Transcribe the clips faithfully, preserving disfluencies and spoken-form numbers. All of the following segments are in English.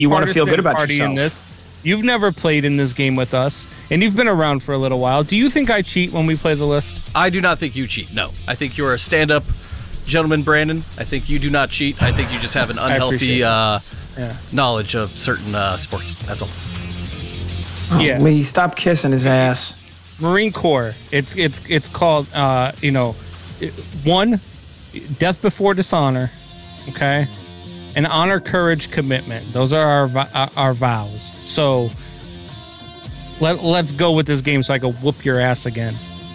You want to feel good about party yourself. in this. You've never played in this game with us, and you've been around for a little while. Do you think I cheat when we play the list? I do not think you cheat, no. I think you're a stand-up gentleman, Brandon. I think you do not cheat. I think you just have an unhealthy uh, yeah. knowledge of certain uh, sports. That's all. Oh, yeah. Lee, stop kissing his ass. Marine Corps. It's it's it's called uh, you know, one, death before dishonor, okay, and honor, courage, commitment. Those are our our vows. So let let's go with this game so I can whoop your ass again.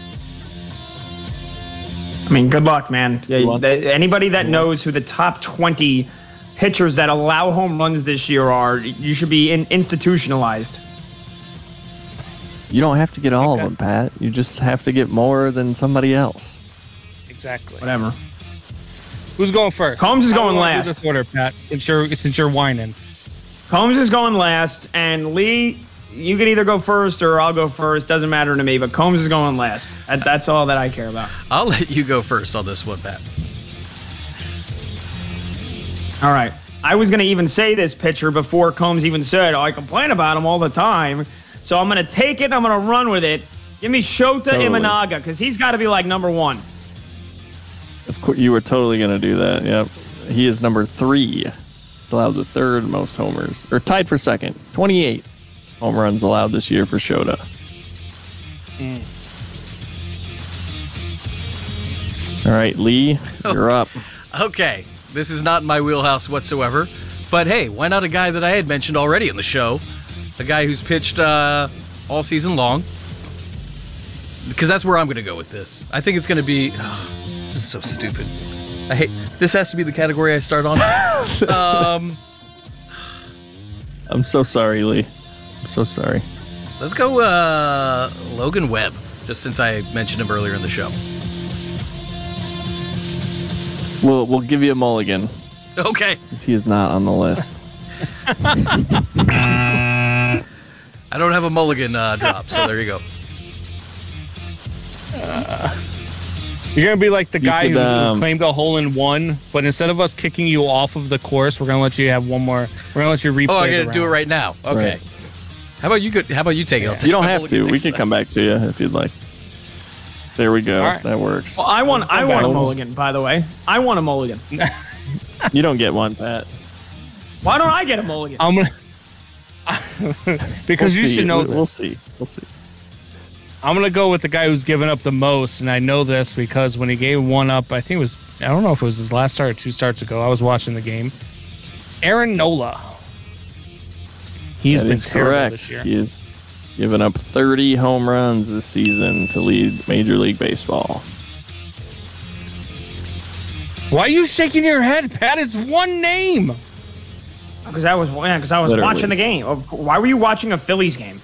I mean, good luck, man. Yeah, the, anybody that knows who the top twenty pitchers that allow home runs this year are, you should be in, institutionalized. You don't have to get all okay. of them, Pat. You just have to get more than somebody else. Exactly. Whatever. Who's going first? Combs is going last. last. This order, Pat. Since you're since you're whining. Combs is going last, and Lee, you can either go first or I'll go first. Doesn't matter to me, but Combs is going last. That, that's all that I care about. I'll let you go first on this one, Pat. All right. I was going to even say this pitcher before Combs even said, oh, I complain about him all the time. So I'm going to take it and I'm going to run with it. Give me Shota totally. Imanaga, because he's got to be like number one. Of course, you were totally going to do that. Yep. He is number three. He's allowed the third most homers, or tied for second. twenty-eight home runs allowed this year for Shota. Mm. All right, Lee, you're up. Okay, this is not in my wheelhouse whatsoever, but hey, why not a guy that I had mentioned already in the show? A guy who's pitched uh, all season long. Because that's where I'm going to go with this. I think it's going to be... Oh, this is so stupid. I hate... This has to be the category I start on. um, I'm so sorry, Lee. I'm so sorry. Let's go uh, Logan Webb, just since I mentioned him earlier in the show. We'll, we'll give you a mulligan. Okay. Because he is not on the list. I don't have a mulligan uh, drop, so there you go. Uh, you're going to be like the guy could, who, um, who claimed a hole-in-one, but instead of us kicking you off of the course, we're going to let you have one more. We're going to let you replay Oh, I the got to do it round. right now. Okay. Right. How about you? Go, how about you take it? I'll take You don't my have mulligan to. We next can time. come back to you if you'd like. There we go. Right. That works. Well, I want, I want a Almost. mulligan, by the way. I want a mulligan. You don't get one, Pat. Why don't I get a mulligan? I'm going to. Because We'll you see. should know We'll, this. we'll see. We'll see. I'm going to go with the guy who's given up the most, and I know this because when he gave one up, I think it was, I don't know if it was his last start or two starts ago. I was watching the game. Aaron Nola. He's That been is terrible correct. this year. He has given up thirty home runs this season to lead Major League Baseball. Why are you shaking your head, Pat? It's one name. Because I was, yeah, because I was Literally. watching the game. Why were you watching a Phillies game?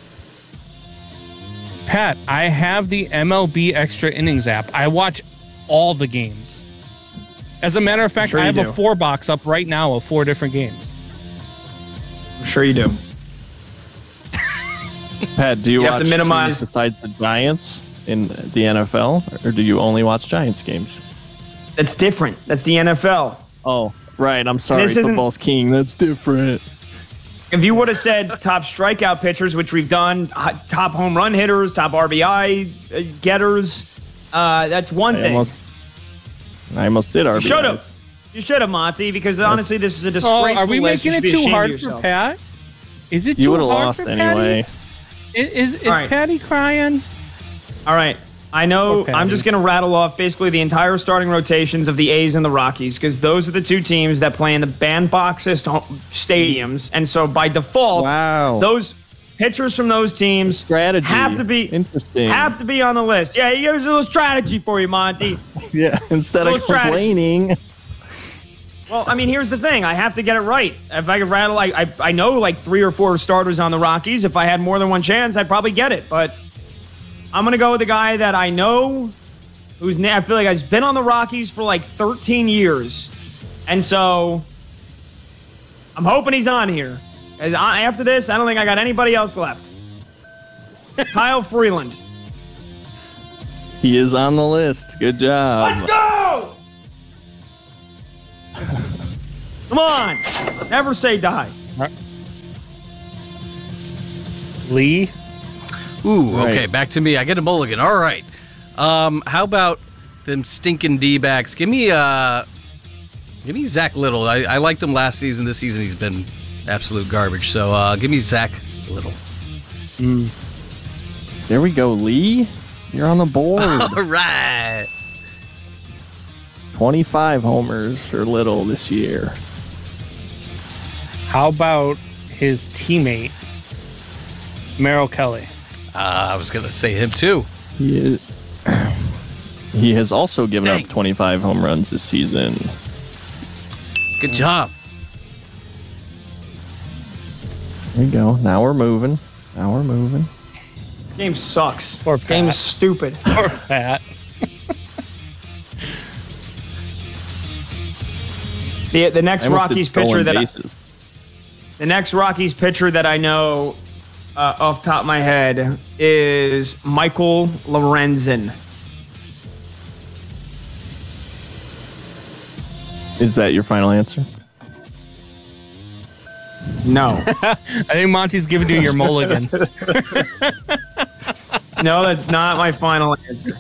Pat, I have the M L B Extra Innings app. I watch all the games. As a matter of fact, sure I you have do. a four box up right now of four different games. I'm sure you do. Pat, do you, You have watch to minimize- teams besides the Giants in the N F L, or do you only watch Giants games? That's different. That's the N F L. Oh, right. I'm sorry. This isn't- Football's king. That's different. If you would have said top strikeout pitchers, which we've done, h- top home run hitters, top R B I uh, getters, uh, that's one I thing. almost, I almost did R B Is. You should have. You should have, Monty, because honestly, this is a Oh, disgraceful are we list. You making should it be too ashamed of hard for yourself. Pat? Is it You too would have hard lost for anyway. Patty? Is is, is All right. Patty crying? All right. I know Poor I'm Patty. just going to rattle off basically the entire starting rotations of the A's and the Rockies because those are the two teams that play in the bandboxest ho- stadiums. And so by default, Wow. those pitchers from those teams Strategy. have to be Interesting. have to be on the list. Yeah, here's a little strategy for you, Monty. Yeah. Instead of Little strategy. complaining. Well, I mean, here's the thing. I have to get it right. If I could rattle, I, I, I know like three or four starters on the Rockies. If I had more than one chance, I'd probably get it. But I'm going to go with a guy that I know who's, na- I feel like has been on the Rockies for like thirteen years. And so I'm hoping he's on here. As I- After this, I don't think I got anybody else left. Kyle Freeland. He is on the list. Good job. Let's go! Come on. Never say die. Lee. Ooh, Right. okay, back to me. I get a mulligan. All right. Um, how about them stinking D-backs? Give me uh, give me Zach Little. I, I liked him last season. This season he's been absolute garbage. So uh, give me Zach Little. There we go, Lee. You're on the board. All right. twenty-five homers for Little this year. How about his teammate, Merrill Kelly? Uh, I was gonna say him too. He is. He has also given Dang. up twenty-five home runs this season. Good job. There you go. Now we're moving. Now we're moving. This game sucks. Poor This game Pat. is stupid. Or Pat. The the next I almost did Rockies stolen pitcher that I, bases. the next Rockies pitcher that I know uh, off the top of my head is Michael Lorenzen. Is that your final answer? No, I think Monty's giving you your mulligan. no, that's not my final answer.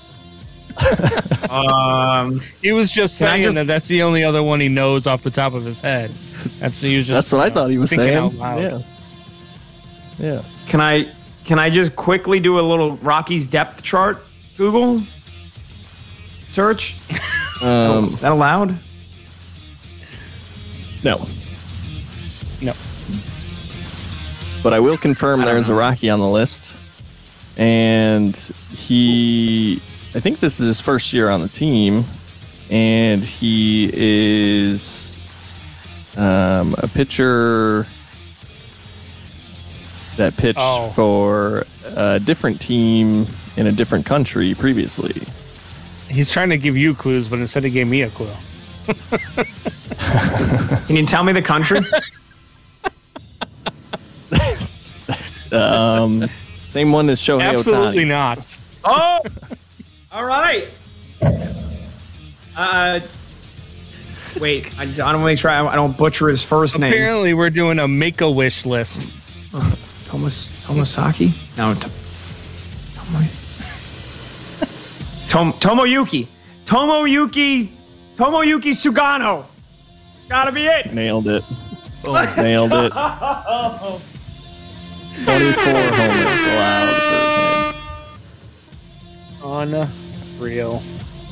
Um, He was just Can I saying just- that that's the only other one he knows off the top of his head. That's he was just. That's what I you know, thought he was thinking saying. out loud. Yeah. Yeah. can I can I just quickly do a little Rockies depth chart? Google search. Um, Is that allowed? no. No. But I will confirm there's a Rocky on the list. And he, I think this is his first year on the team. And he is um, a pitcher that pitched Oh. for a different team in a different country previously. He's trying to give you clues, but instead he gave me a clue. Can you tell me the country? Um, same one as Shohei Absolutely Ohtani. not. Oh, all right. Uh, wait. I, I don't want to make sure I, I don't butcher his first name. Apparently, we're doing a make-a-wish list. Tomas Tomasaki? No. To, Tomo, Tom, Tomoyuki. Tomoyuki. Tomoyuki Sugano. Gotta be it. Nailed it. Oh, Nailed it. twenty-four homers allowed for him. Unreal.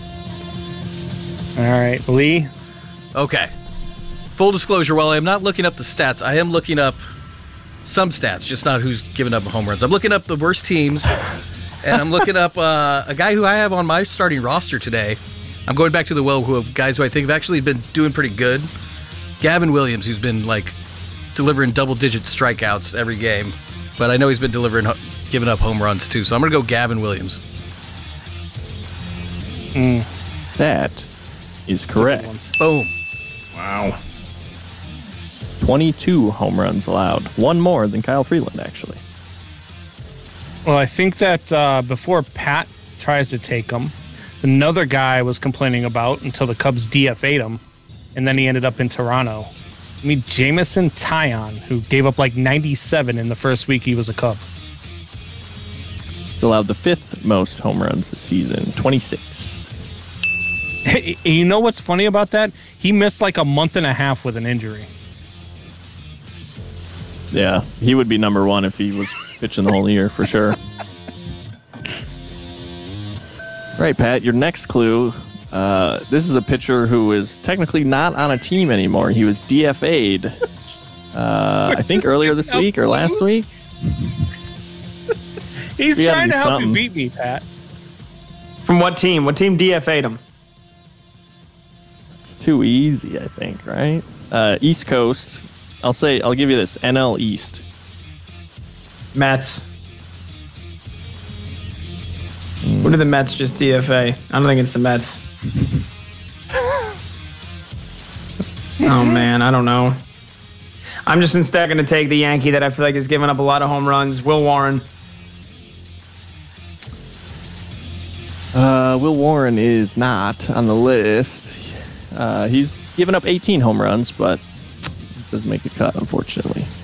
All right, Lee. okay. Full disclosure, while I'm not looking up the stats, I am looking up some stats, just not who's given up home runs. I'm looking up the worst teams, and I'm looking up uh, a guy who I have on my starting roster today. I'm going back to the well who of guys who I think have actually been doing pretty good. Gavin Williams, who's been like delivering double-digit strikeouts every game, but I know he's been delivering, giving up home runs too. So I'm gonna go Gavin Williams. That is correct. Boom. Wow. twenty-two home runs allowed. One more than Kyle Freeland, actually. Well, I think that uh, before Pat tries to take him, another guy was complaining about until the Cubs D F A'd him, and then he ended up in Toronto. I mean, Jamison Tyon, who gave up like ninety-seven in the first week he was a Cub. He's allowed the fifth most home runs this season, twenty-six. You know what's funny about that? He missed like a month and a half with an injury. Yeah, he would be number one if he was pitching the whole year for sure. Right, Pat, your next clue. Uh, this is a pitcher who is technically not on a team anymore. He was D F A'd, uh, I think earlier this week or last week. He's We gotta trying do to help something. you beat me, Pat. From what team? What team D F A'd him? It's too easy, I think, right? Uh, East Coast. I'll say, I'll give you this. N L East. Mets. What did the Mets just D F A? I don't think it's the Mets. Oh, man. I don't know. I'm just instead going to take the Yankee that I feel like has given up a lot of home runs, Will Warren. Uh, Will Warren is not on the list. Uh, he's given up eighteen home runs, but doesn't make the cut, unfortunately.